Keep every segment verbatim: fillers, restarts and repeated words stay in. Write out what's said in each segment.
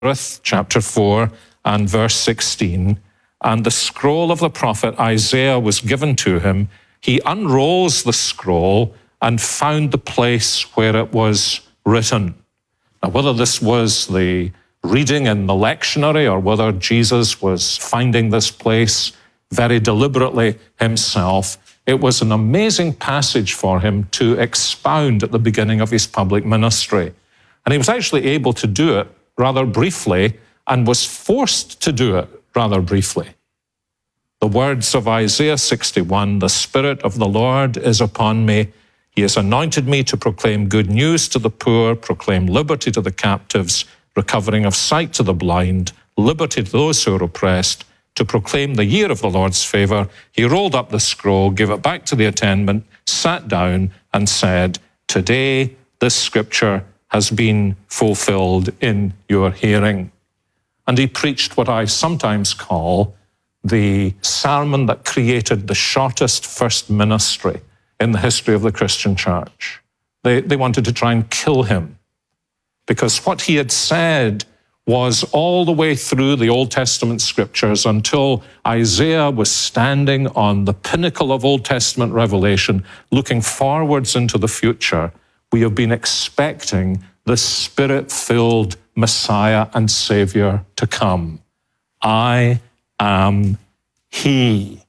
chapter four and verse sixteen, and the scroll of the prophet Isaiah was given to him. He unrolls the scroll and found the place where it was written. Now, whether this was the reading in the lectionary or whether Jesus was finding this place very deliberately himself, it was an amazing passage for him to expound at the beginning of his public ministry. And he was actually able to do it rather briefly and was forced to do it rather briefly. The words of Isaiah sixty-one, "The Spirit of the Lord is upon me. He has anointed me to proclaim good news to the poor, proclaim liberty to the captives, recovering of sight to the blind, liberty to those who are oppressed, to proclaim the year of the Lord's favor." He rolled up the scroll, gave it back to the attendant, sat down and said, "Today this scripture has been fulfilled in your hearing." And he preached what I sometimes call the sermon that created the shortest first ministry in the history of the Christian church. They, they wanted to try and kill him because what he had said was all the way through the Old Testament scriptures until Isaiah was standing on the pinnacle of Old Testament revelation, looking forwards into the future. We have been expecting the Spirit-filled Messiah and Savior to come. I am He.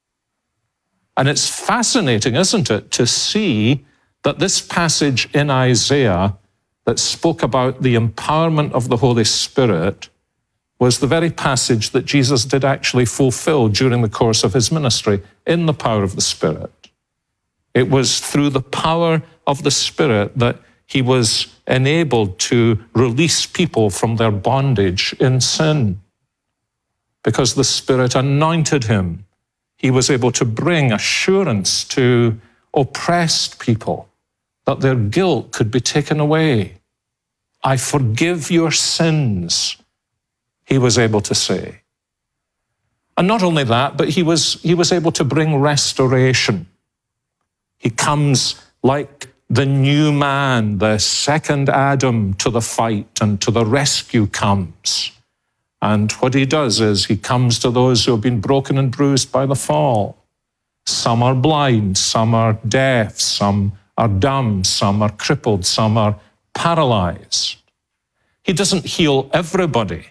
And it's fascinating, isn't it, to see that this passage in Isaiah that spoke about the empowerment of the Holy Spirit was the very passage that Jesus did actually fulfill during the course of his ministry in the power of the Spirit. It was through the power of the Spirit that he was enabled to release people from their bondage in sin. Because the Spirit anointed him, he was able to bring assurance to oppressed people that their guilt could be taken away. "I forgive your sins," he was able to say. And not only that, but he was, he was able to bring restoration. He comes like the new man, the second Adam, to the fight, and to the rescue comes. And what he does is he comes to those who have been broken and bruised by the fall. Some are blind, some are deaf, some are dumb, some are crippled, some are paralyzed. He doesn't heal everybody,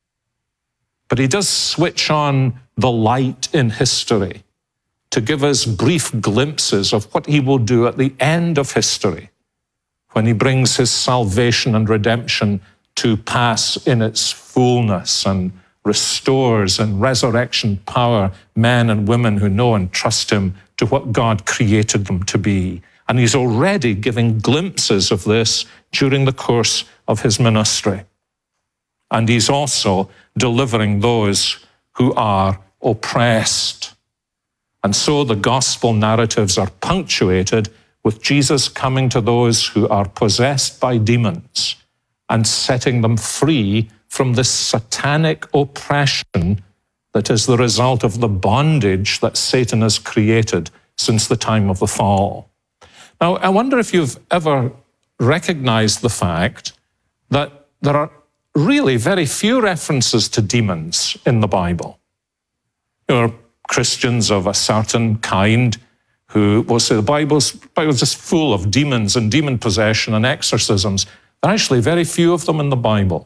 but he does switch on the light in history to give us brief glimpses of what he will do at the end of history when he brings his salvation and redemption to pass in its fullness and restores in resurrection power men and women who know and trust him to what God created them to be. And he's already giving glimpses of this during the course of his ministry. And he's also delivering those who are oppressed. And so the gospel narratives are punctuated with Jesus coming to those who are possessed by demons and setting them free from this satanic oppression that is the result of the bondage that Satan has created since the time of the fall. Now, I wonder if you've ever recognized the fact that there are really very few references to demons in the Bible. There are Christians of a certain kind who will say the Bible's, the Bible's just full of demons and demon possession and exorcisms. There are actually very few of them in the Bible.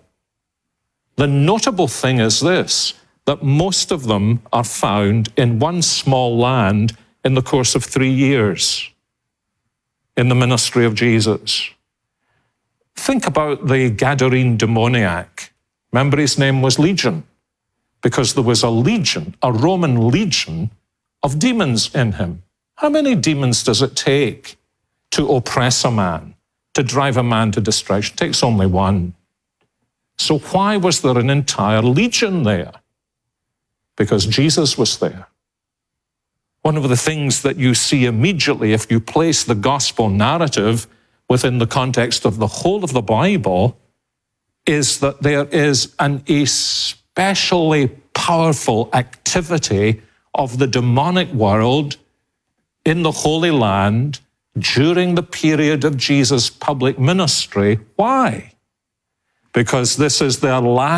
The notable thing is this, that most of them are found in one small land in the course of three years in the ministry of Jesus. Think about the Gadarene demoniac. Remember, his name was Legion, because there was a legion, a Roman legion of demons in him. How many demons does it take to oppress a man, to drive a man to destruction? It takes only one. So why was there an entire legion there? Because Jesus was there. One of the things that you see immediately if you place the gospel narrative within the context of the whole of the Bible is that there is an especially powerful activity of the demonic world in the Holy Land during the period of Jesus' public ministry. Why? because this is their last